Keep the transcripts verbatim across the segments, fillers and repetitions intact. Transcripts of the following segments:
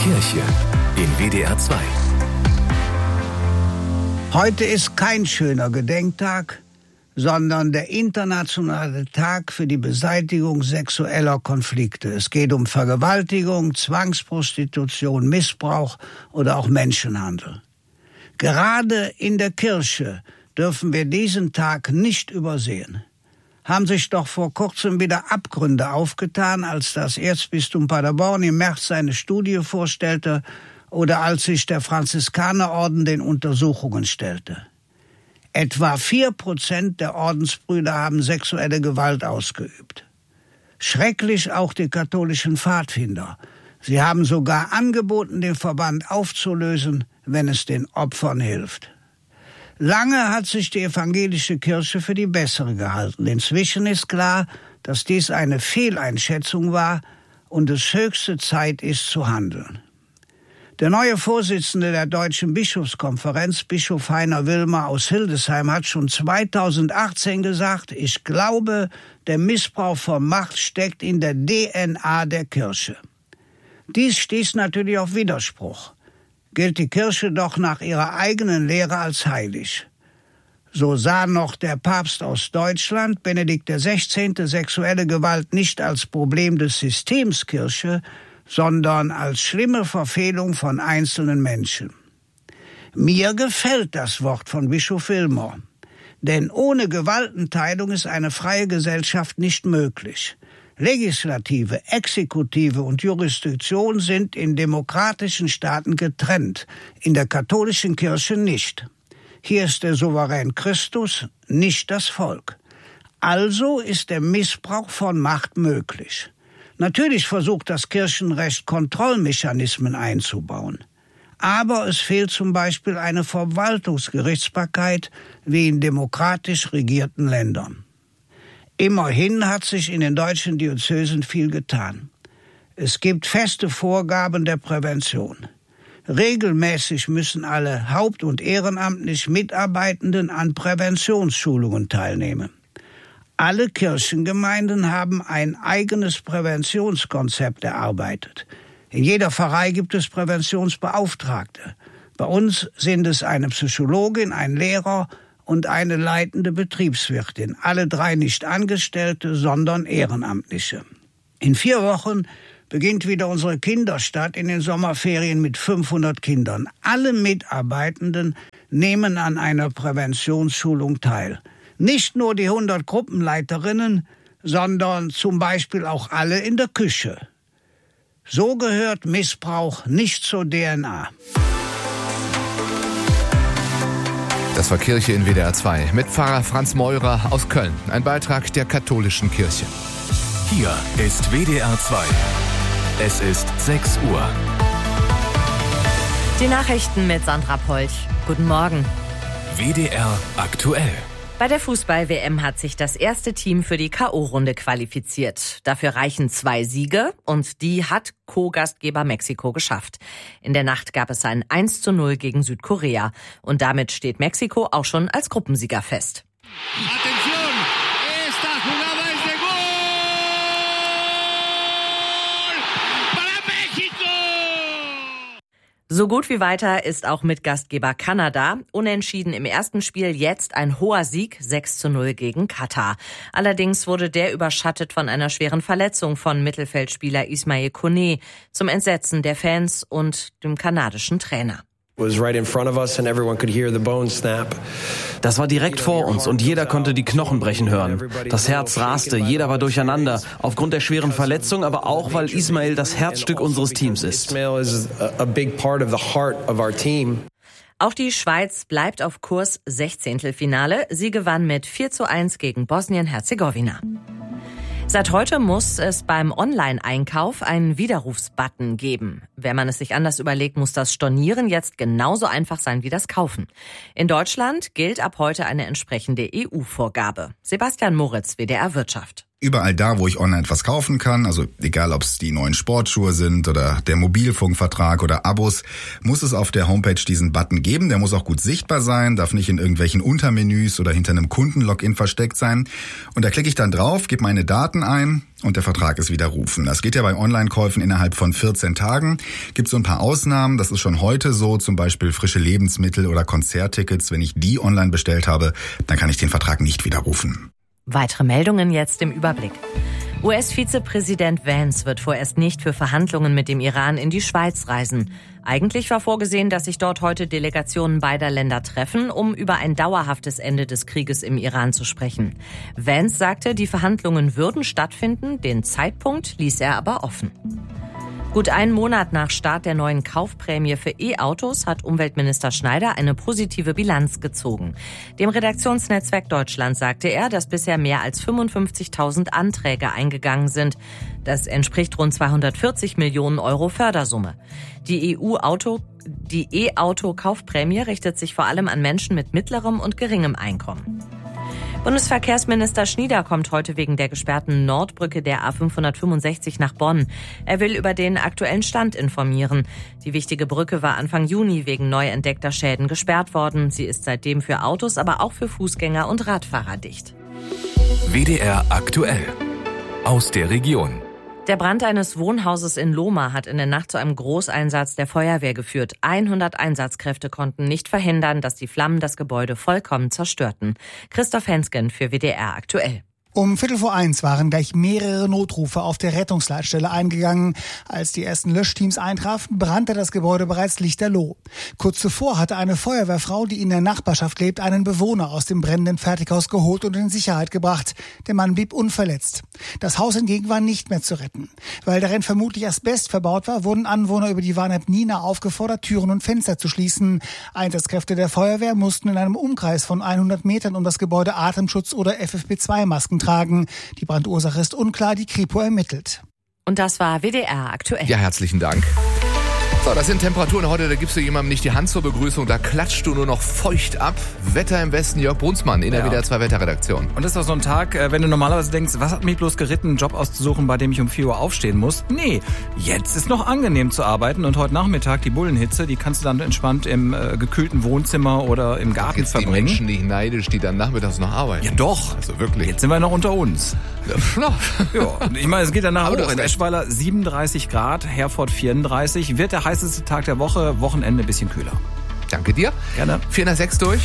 Kirche in W D R zwei. Heute ist kein schöner Gedenktag, sondern der internationale Tag für die Beseitigung sexueller Konflikte. Es geht um Vergewaltigung, Zwangsprostitution, Missbrauch oder auch Menschenhandel. Gerade in der Kirche dürfen wir diesen Tag nicht übersehen. Haben sich doch vor kurzem wieder Abgründe aufgetan, als das Erzbistum Paderborn im März seine Studie vorstellte oder als sich der Franziskanerorden den Untersuchungen stellte. Etwa vier Prozent der Ordensbrüder haben sexuelle Gewalt ausgeübt. Schrecklich auch die katholischen Pfadfinder. Sie haben sogar angeboten, den Verband aufzulösen, wenn es den Opfern hilft. Lange hat sich die evangelische Kirche für die bessere gehalten. Inzwischen ist klar, dass dies eine Fehleinschätzung war und es höchste Zeit ist zu handeln. Der neue Vorsitzende der Deutschen Bischofskonferenz, Bischof Heiner Wilmer aus Hildesheim, hat schon zweitausendachtzehn gesagt, ich glaube, der Missbrauch von Macht steckt in der D N A der Kirche. Dies stieß natürlich auf Widerspruch. Gilt die Kirche doch nach ihrer eigenen Lehre als heilig. So sah noch der Papst aus Deutschland, Benedikt der Sechzehnte, sexuelle Gewalt nicht als Problem des Systems Kirche, sondern als schlimme Verfehlung von einzelnen Menschen. Mir gefällt das Wort von Bischof Wilmer, denn ohne Gewaltenteilung ist eine freie Gesellschaft nicht möglich. Legislative, Exekutive und Jurisdiktion sind in demokratischen Staaten getrennt, in der katholischen Kirche nicht. Hier ist der Souverän Christus, nicht das Volk. Also ist der Missbrauch von Macht möglich. Natürlich versucht das Kirchenrecht, Kontrollmechanismen einzubauen. Aber es fehlt zum Beispiel eine Verwaltungsgerichtsbarkeit wie in demokratisch regierten Ländern. Immerhin hat sich in den deutschen Diözesen viel getan. Es gibt feste Vorgaben der Prävention. Regelmäßig müssen alle haupt- und ehrenamtlich Mitarbeitenden an Präventionsschulungen teilnehmen. Alle Kirchengemeinden haben ein eigenes Präventionskonzept erarbeitet. In jeder Pfarrei gibt es Präventionsbeauftragte. Bei uns sind es eine Psychologin, ein Lehrer und eine leitende Betriebswirtin. Alle drei nicht Angestellte, sondern Ehrenamtliche. In vier Wochen beginnt wieder unsere Kinderstadt in den Sommerferien mit fünfhundert Kindern. Alle Mitarbeitenden nehmen an einer Präventionsschulung teil. Nicht nur die hundert Gruppenleiterinnen, sondern zum Beispiel auch alle in der Küche. So gehört Missbrauch nicht zur D N A. Das war Kirche in W D R zwei mit Pfarrer Franz Meurer aus Köln. Ein Beitrag der katholischen Kirche. Hier ist W D R zwei. Es ist sechs Uhr. Die Nachrichten mit Sandra Polch. Guten Morgen. W D R aktuell. Bei der Fußball-W M hat sich das erste Team für die K O-Runde qualifiziert. Dafür reichen zwei Siege und die hat Co-Gastgeber Mexiko geschafft. In der Nacht gab es ein eins zu null gegen Südkorea. Und damit steht Mexiko auch schon als Gruppensieger fest. Atención, esta jugada es de gol para México. So gut wie weiter ist auch mit Gastgeber Kanada. Unentschieden im ersten Spiel, jetzt ein hoher Sieg, sechs zu null gegen Katar. Allerdings wurde der überschattet von einer schweren Verletzung von Mittelfeldspieler Ismail Koné, zum Entsetzen der Fans und dem kanadischen Trainer. Das war direkt vor uns und jeder konnte die Knochen brechen hören. Das Herz raste, jeder war durcheinander, aufgrund der schweren Verletzung, aber auch, weil Ismail das Herzstück unseres Teams ist. Auch die Schweiz bleibt auf Kurs Sechzehntelfinale. Sie gewann mit vier zu eins gegen Bosnien-Herzegowina. Seit heute muss es beim Online-Einkauf einen Widerrufsbutton geben. Wenn man es sich anders überlegt, muss das Stornieren jetzt genauso einfach sein wie das Kaufen. In Deutschland gilt ab heute eine entsprechende E U-Vorgabe. Sebastian Moritz, W D R Wirtschaft. Überall da, wo ich online etwas kaufen kann, also egal ob es die neuen Sportschuhe sind oder der Mobilfunkvertrag oder Abos, muss es auf der Homepage diesen Button geben. Der muss auch gut sichtbar sein, darf nicht in irgendwelchen Untermenüs oder hinter einem Kundenlogin versteckt sein. Und da klicke ich dann drauf, gebe meine Daten ein und der Vertrag ist widerrufen. Das geht ja bei Online-Käufen innerhalb von vierzehn Tagen. Gibt so ein paar Ausnahmen, das ist schon heute so, zum Beispiel frische Lebensmittel oder Konzerttickets. Wenn ich die online bestellt habe, dann kann ich den Vertrag nicht widerrufen. Weitere Meldungen jetzt im Überblick. U S-Vizepräsident Vance wird vorerst nicht für Verhandlungen mit dem Iran in die Schweiz reisen. Eigentlich war vorgesehen, dass sich dort heute Delegationen beider Länder treffen, um über ein dauerhaftes Ende des Krieges im Iran zu sprechen. Vance sagte, die Verhandlungen würden stattfinden, den Zeitpunkt ließ er aber offen. Gut einen Monat nach Start der neuen Kaufprämie für E-Autos hat Umweltminister Schneider eine positive Bilanz gezogen. Dem Redaktionsnetzwerk Deutschland sagte er, dass bisher mehr als fünfundfünfzigtausend Anträge eingegangen sind. Das entspricht rund zweihundertvierzig Millionen Euro Fördersumme. Die E U-Auto, die E-Auto-Kaufprämie richtet sich vor allem an Menschen mit mittlerem und geringem Einkommen. Bundesverkehrsminister Schnieder kommt heute wegen der gesperrten Nordbrücke der A fünfhundertfünfundsechzig nach Bonn. Er will über den aktuellen Stand informieren. Die wichtige Brücke war Anfang Juni wegen neu entdeckter Schäden gesperrt worden. Sie ist seitdem für Autos, aber auch für Fußgänger und Radfahrer dicht. W D R aktuell. Aus der Region. Der Brand eines Wohnhauses in Lohmar hat in der Nacht zu einem Großeinsatz der Feuerwehr geführt. hundert Einsatzkräfte konnten nicht verhindern, dass die Flammen das Gebäude vollkommen zerstörten. Christoph Hensgen für W D R aktuell. Um Viertel vor eins waren gleich mehrere Notrufe auf der Rettungsleitstelle eingegangen. Als die ersten Löschteams eintrafen, brannte das Gebäude bereits lichterloh. Kurz zuvor hatte eine Feuerwehrfrau, die in der Nachbarschaft lebt, einen Bewohner aus dem brennenden Fertighaus geholt und in Sicherheit gebracht. Der Mann blieb unverletzt. Das Haus hingegen war nicht mehr zu retten. Weil darin vermutlich Asbest verbaut war, wurden Anwohner über die Warn-App Nina aufgefordert, Türen und Fenster zu schließen. Einsatzkräfte der Feuerwehr mussten in einem Umkreis von hundert Metern um das Gebäude Atemschutz- oder F F P zwei Masken tragen. Die Brandursache ist unklar, die Kripo ermittelt. Und das war W D R aktuell. Ja, herzlichen Dank. So, das sind Temperaturen heute, da gibst du jemandem nicht die Hand zur Begrüßung, da klatscht du nur noch feucht ab. Wetter im Westen, Jörg Brunsmann in der ja. W D R zwei Wetterredaktion. Und das ist doch so ein Tag, wenn du normalerweise denkst, was hat mich bloß geritten, einen Job auszusuchen, bei dem ich um vier Uhr aufstehen muss? Nee, jetzt ist noch angenehm zu arbeiten und heute Nachmittag die Bullenhitze, die kannst du dann entspannt im äh, gekühlten Wohnzimmer oder im Garten jetzt verbringen. Die Menschen nicht neidisch, die dann nachmittags noch arbeiten. Ja doch, also wirklich. Jetzt sind wir noch unter uns. Ja, ja, ich meine, es geht danach hoch. In Eschweiler siebenunddreißig Grad, Herford vierunddreißig, wird der heißeste Tag der Woche. Wochenende ein bisschen kühler. Danke dir. Gerne. vier nach sechs durch.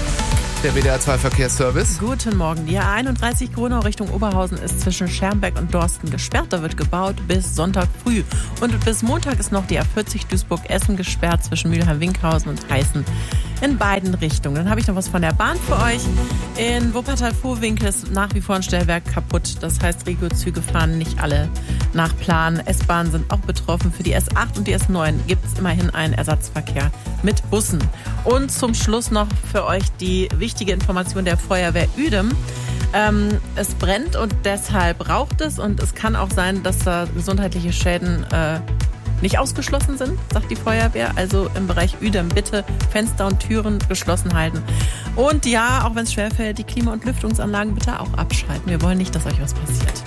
Der W D R zwei Verkehrsservice. Guten Morgen. Die A einunddreißig Gronau Richtung Oberhausen ist zwischen Schermbeck und Dorsten gesperrt. Da wird gebaut bis Sonntag früh. Und bis Montag ist noch die A vierzig Duisburg-Essen gesperrt zwischen Mülheim-Winkhausen und Heißen in beiden Richtungen. Dann habe ich noch was von der Bahn für euch. In Wuppertal-Vohwinkel ist nach wie vor ein Stellwerk kaputt. Das heißt, Regio-Züge fahren nicht alle nach Plan. S-Bahnen sind auch betroffen. Für die S acht und die S neun gibt es immerhin einen Ersatzverkehr mit Bussen. Und zum Schluss noch für euch die wichtige Information der Feuerwehr Uedem. Ähm, es brennt und deshalb raucht es. Und es kann auch sein, dass da gesundheitliche Schäden äh, nicht ausgeschlossen sind, sagt die Feuerwehr. Also im Bereich Uedem bitte Fenster und Türen geschlossen halten. Und ja, auch wenn es schwerfällt, die Klima- und Lüftungsanlagen bitte auch abschalten. Wir wollen nicht, dass euch was passiert.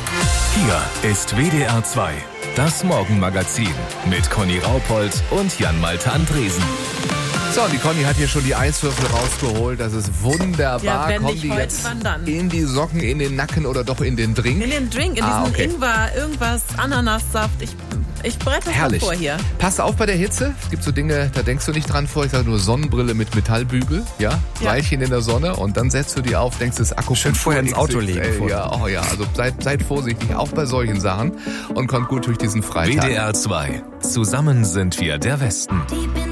Hier ist W D R zwei, das Morgenmagazin mit Conny Raupold und Jan-Malte Andresen. So, die Conny hat hier schon die Eiswürfel rausgeholt. Das ist wunderbar. Ja, wenn Kommen nicht die heute, jetzt wann dann? in die Socken, in den Nacken oder doch in den Drink? In den Drink, in ah, diesen okay. Ingwer, irgendwas, Ananassaft. Ich, ich bereite das Herrlich. vor hier. Pass auf bei der Hitze. Es gibt so Dinge, da denkst du nicht dran vor. Ich sage nur Sonnenbrille mit Metallbügel. Ja, Ja. Weilchen in der Sonne. Und dann setzt du die auf, denkst, das Akku Schön vorher ins Auto legen. Ey, vorher. ja, oh ja, also seid, seid vorsichtig, auch bei solchen Sachen. Und kommt gut durch diesen Freitag. W D R zwei, zusammen sind wir der Westen. Deep in